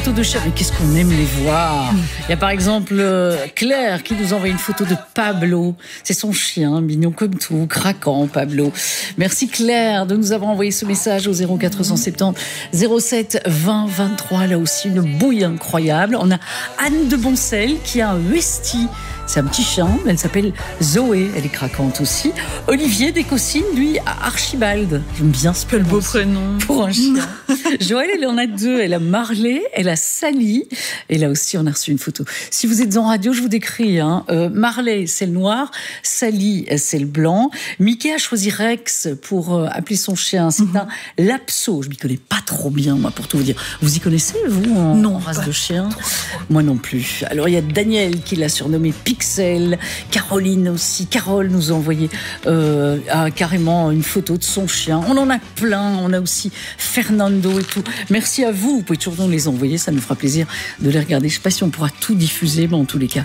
De chien, mais qu'est-ce qu'on aime les voir. Il y a par exemple Claire qui nous envoie une photo de Pablo. C'est son chien, mignon comme tout, craquant Pablo. Merci Claire de nous avoir envoyé ce message au 0470 07 20 23. Là aussi une bouille incroyable. On a Anne de Boncel qui a un Westie. C'est un petit chien, elle s'appelle Zoé, elle est craquante aussi. Olivier d'Écosine, lui, a Archibald. J'aime bien ce Quel beau prénom pour un chien. Joël, elle en a deux. Elle a Marley, elle a Sally. Et là aussi, on a reçu une photo. Si vous êtes en radio, je vous décris. Marley, c'est le noir. Sally, c'est le blanc. Mickey a choisi Rex pour appeler son chien. C'est un Lapso. Je m'y connais pas trop bien, moi, pour tout vous dire. Vous y connaissez, vous, en race de chien? Moi non plus. Alors, il y a Daniel qui l'a surnommé Pixel. Caroline aussi. Carole nous a envoyé carrément une photo de son chien. On en a plein. On a aussi Fernando et tout. Merci à vous. Vous pouvez toujours nous les envoyer. Ça nous fera plaisir de les regarder. Je ne sais pas si on pourra tout diffuser, mais en tous les cas,